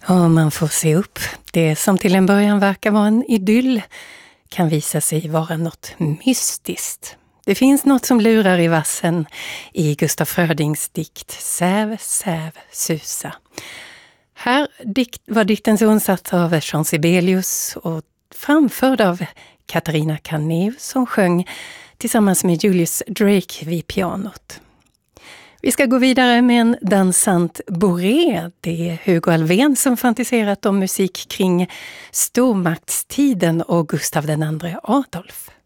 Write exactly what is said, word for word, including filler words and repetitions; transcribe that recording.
Ja, man får se upp. Det som till en början verkar vara en idyll kan visa sig vara något mystiskt. Det finns något som lurar i vassen i Gustaf Frödings dikt Säv, säv, susa. Här dikt, var dikten tonsatt av Jean Sibelius och framförd av Katarina Carneve som sjöng tillsammans med Julius Drake vid pianot. Vi ska gå vidare med en dansant bourré. Det är Hugo Alfvén som fantiserat om musik kring stormaktstiden och Gustav den andre Adolf.